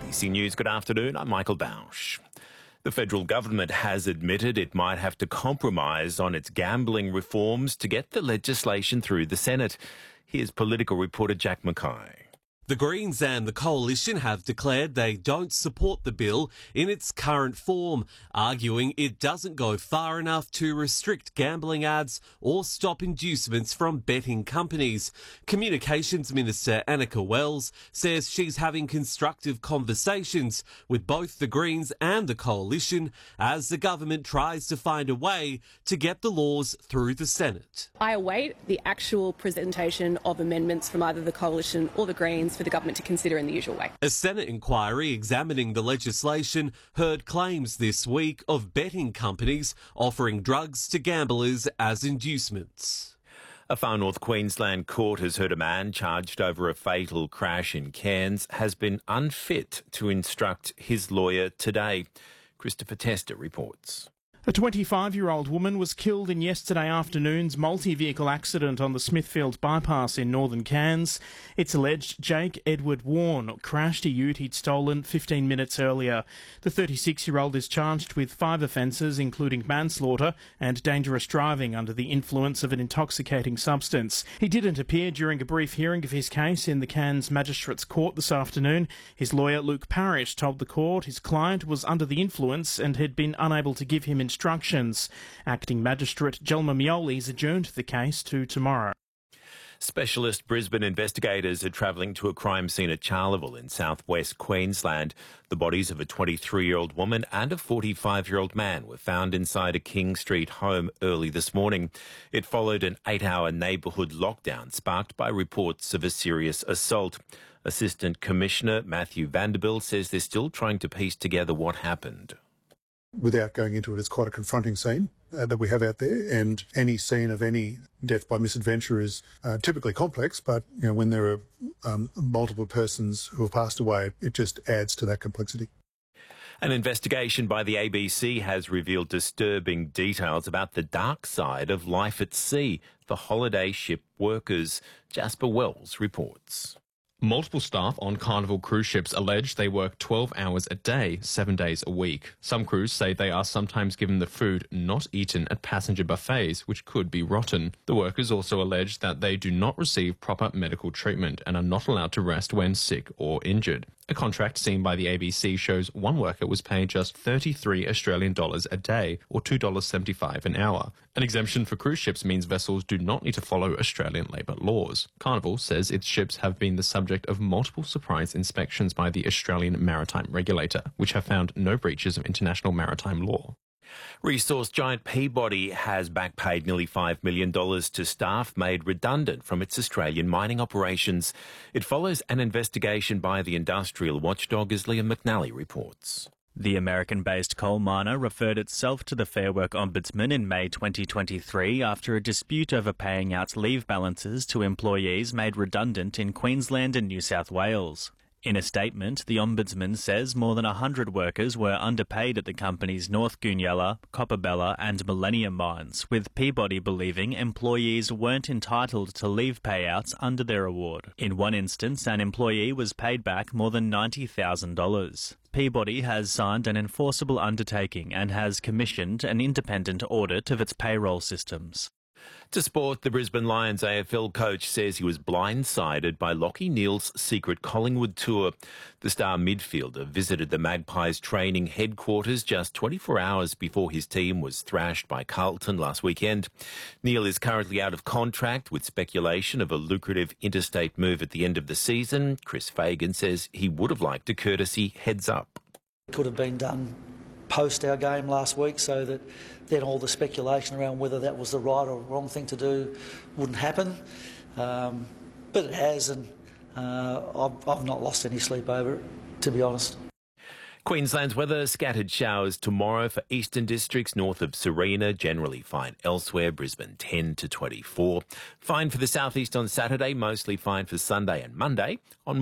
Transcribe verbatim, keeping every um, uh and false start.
A B C News, good afternoon. I'm Michael Bausch. The federal government has admitted it might have to compromise on its gambling reforms to get the legislation through the Senate. Here's political reporter Jack Mackay. The Greens and the Coalition have declared they don't support the bill in its current form, arguing it doesn't go far enough to restrict gambling ads or stop inducements from betting companies. Communications Minister Annika Wells says she's having constructive conversations with both the Greens and the Coalition as the government tries to find a way to get the laws through the Senate. I await the actual presentation of amendments from either the Coalition or the Greens for the government to consider in the usual way. A Senate inquiry examining the legislation heard claims this week of betting companies offering drugs to gamblers as inducements. A far north Queensland court has heard a man charged over a fatal crash in Cairns has been unfit to instruct his lawyer today. Christopher Tester reports. A twenty-five-year-old woman was killed in yesterday afternoon's multi-vehicle accident on the Smithfield bypass in northern Cairns. It's alleged Jake Edward Warren crashed a ute he'd stolen fifteen minutes earlier. The thirty-six-year-old is charged with five offences, including manslaughter and dangerous driving under the influence of an intoxicating substance. He didn't appear during a brief hearing of his case in the Cairns Magistrates Court this afternoon. His lawyer, Luke Parrish, told the court his client was under the influence and had been unable to give him instructions. Acting Magistrate Jelma Mioli's adjourned the case to tomorrow. Specialist Brisbane investigators are travelling to a crime scene at Charleville in southwest Queensland. The bodies of a twenty-three-year-old woman and a forty-five-year-old man were found inside a King Street home early this morning. It followed an eight-hour neighbourhood lockdown sparked by reports of a serious assault. Assistant Commissioner Matthew Vanderbilt says they're still trying to piece together what happened. Without going into it, it's quite a confronting scene uh, that we have out there, and any scene of any death by misadventure is uh, typically complex, but you know, when there are um, multiple persons who have passed away, it just adds to that complexity. An investigation by the A B C has revealed disturbing details about the dark side of life at sea for holiday ship workers. Jasper Wells reports. Multiple staff on Carnival cruise ships allege they work twelve hours a day, seven days a week. Some crews say they are sometimes given the food not eaten at passenger buffets, which could be rotten. The workers also allege that they do not receive proper medical treatment and are not allowed to rest when sick or injured. A contract seen by the A B C shows one worker was paid just thirty-three Australian dollars a day, or two dollars seventy-five an hour. An exemption for cruise ships means vessels do not need to follow Australian labour laws. Carnival says its ships have been the subject of multiple surprise inspections by the Australian Maritime Regulator, which have found no breaches of international maritime law. Resource giant Peabody has back-paid nearly five million dollars to staff made redundant from its Australian mining operations. It follows an investigation by the industrial watchdog, as Liam McNally reports. The American-based coal miner referred itself to the Fair Work Ombudsman in May twenty twenty-three after a dispute over paying out leave balances to employees made redundant in Queensland and New South Wales. In a statement, the Ombudsman says more than one hundred workers were underpaid at the company's North Goonyella, Copperbella and Millennium mines, with Peabody believing employees weren't entitled to leave payouts under their award. In one instance, an employee was paid back more than ninety thousand dollars. Peabody has signed an enforceable undertaking and has commissioned an independent audit of its payroll systems. To sport, the Brisbane Lions A F L coach says he was blindsided by Lachie Neale's secret Collingwood tour. The star midfielder visited the Magpies training headquarters just twenty-four hours before his team was thrashed by Carlton last weekend. Neale is currently out of contract with speculation of a lucrative interstate move at the end of the season. Chris Fagan says he would have liked a courtesy heads up. Could have been done post our game last week so that then all the speculation around whether that was the right or wrong thing to do wouldn't happen. Um, but it has, and uh, I've, I've not lost any sleep over it, to be honest. Queensland's weather, scattered showers tomorrow for eastern districts north of Serena, generally fine elsewhere, Brisbane ten to twenty-four. Fine for the southeast on Saturday, mostly fine for Sunday and Monday. On